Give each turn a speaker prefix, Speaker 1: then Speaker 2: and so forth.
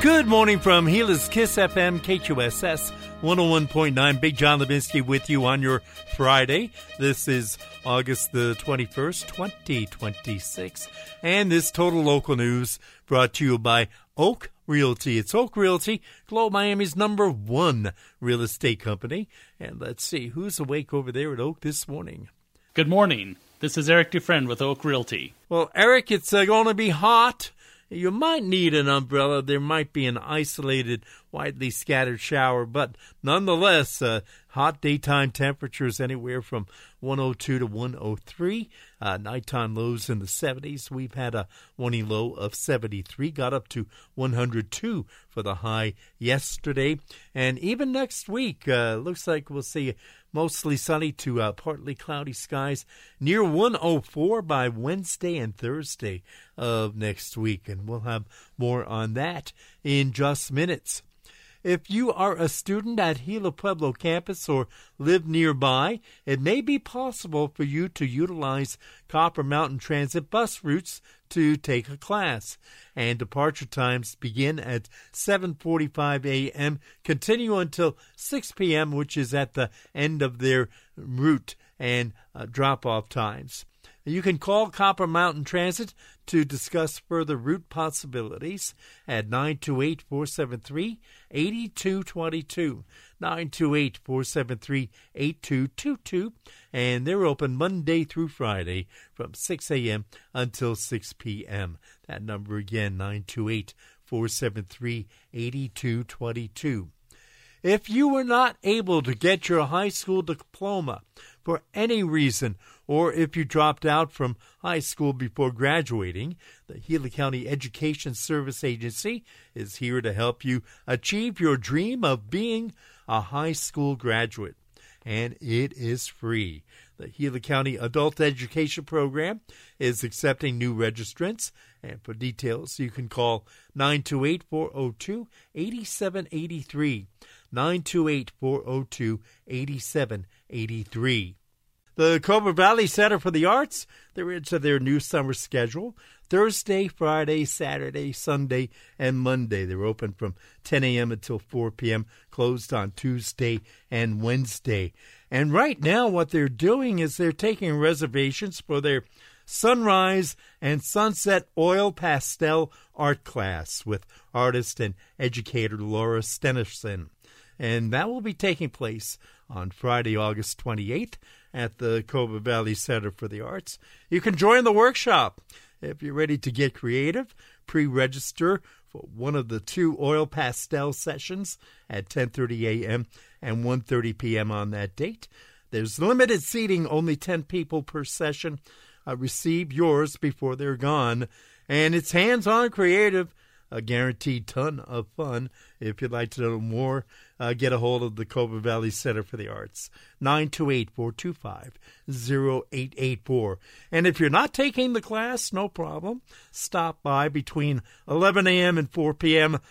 Speaker 1: Good morning from Gila's Kiss FM, KQSS 101.9. Big John Levinsky with you on your Friday. This is August the 21st, 2026. And this Total Local News brought to you by Oak Realty. It's Oak Realty, Globe Miami's #1 real estate company. And let's see, who's awake over there at Oak this morning?
Speaker 2: Good morning. This is Eric Dufresne with Oak Realty.
Speaker 1: Well, Eric, it's going to be hot. You might need an umbrella. There might be an isolated, widely scattered shower, but nonetheless, hot daytime temperatures anywhere from 102 to 103. Nighttime lows in the 70s. We've had a morning low of 73, got up to 102 for the high yesterday. And even next week, looks like we'll see mostly sunny to partly cloudy skies near 104 by Wednesday and Thursday of next week. And we'll have more on that in just minutes. If you are a student at Gila Pueblo campus or live nearby, it may be possible for you to utilize Copper Mountain Transit bus routes to take a class. And departure times begin at 7:45 a.m., continue until 6 p.m., which is at the end of their route and drop-off times. You can call Copper Mountain Transit to discuss further route possibilities at 928-473-8222, 928-473-8222, and they're open Monday through Friday from 6 a.m. until 6 p.m. That number again, 928-473-8222. If you were not able to get your high school diploma for any reason, or if you dropped out from high school before graduating, the Gila County Education Service Agency is here to help you achieve your dream of being a high school graduate. And it is free. The Gila County Adult Education Program is accepting new registrants. And for details, you can call 928-402-8783. 928-402-8783. The Cobra Valley Center for the Arts, they're into their new summer schedule. Thursday, Friday, Saturday, Sunday, and Monday. They're open from 10 a.m. until 4 p.m., closed on Tuesday and Wednesday. And right now what they're doing is they're taking reservations for their Sunrise and Sunset Oil Pastel Art class with artist and educator Laura Stenerson. And that will be taking place on Friday, August 28th at the Cobra Valley Center for the Arts. You can join the workshop. If you're ready to get creative, pre-register for one of the 2 oil pastel sessions at 10:30 a.m. and 1:30 p.m. on that date. There's limited seating, only 10 people per session. Receive yours before they're gone. And it's hands-on creative, a guaranteed ton of fun. If you'd like to know more, get a hold of the Cobra Valley Center for the Arts, 928-425-0884. And if you're not taking the class, no problem. Stop by between 11 a.m. and 4 p.m.